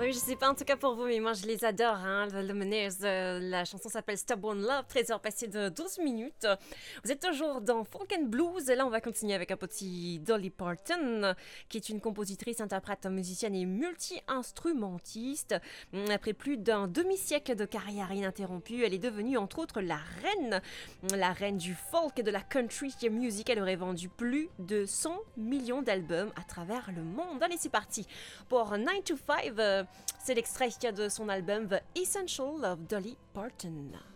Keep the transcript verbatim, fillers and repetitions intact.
Oui, je sais pas en tout cas pour vous, mais moi je les adore, hein, The Lumineers. Euh, la chanson s'appelle Stubborn Love, treize heures passées de douze minutes. Vous êtes toujours dans Folk and Blues, et là on va continuer avec un petit Dolly Parton, qui est une compositrice, interprète, musicienne et multi-instrumentiste. Après plus d'un demi-siècle de carrière ininterrompue, elle est devenue entre autres la reine, la reine du folk et de la country music. Elle aurait vendu plus de cent millions d'albums à travers le monde. Allez, c'est parti pour nine to five. Euh, c'est l'extrait de son album The Essential of Dolly Parton.